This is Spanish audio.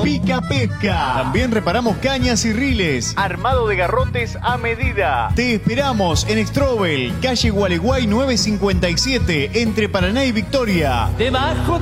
Pica Pesca. También reparamos cañas y riles. Armado de garrotes a medida. Te esperamos en Strobel, calle Gualeguay 957, entre Paraná y Victoria. Debajo